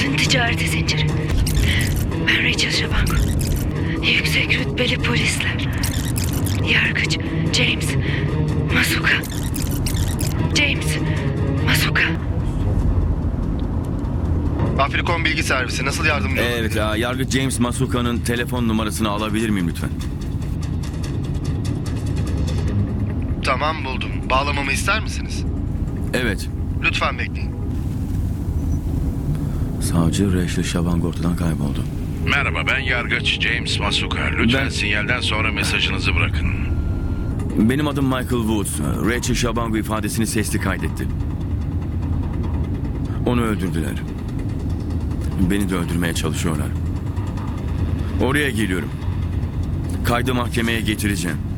Ticareti zinciri. Ben Rachel Shabango. Yüksek rütbeli polisler. Yargıç James Masuka. James Masuka. Afrikon Bilgi Servisi nasıl yardımcı olur? Evet, yargıç James Masuka'nın telefon numarasını alabilir miyim lütfen? Tamam, buldum. Bağlamamı ister misiniz? Evet. Lütfen bekleyin. Savcı Rachel Shabango ortadan kayboldu. Merhaba, ben yargıç James Masuka. Lütfen Ben- sinyalden sonra mesajınızı bırakın. Benim adım Michael Woods. Rachel Shabango ifadesini sesli kaydetti. Onu öldürdüler. Beni de öldürmeye çalışıyorlar. Oraya geliyorum. Kaydı mahkemeye getireceğim.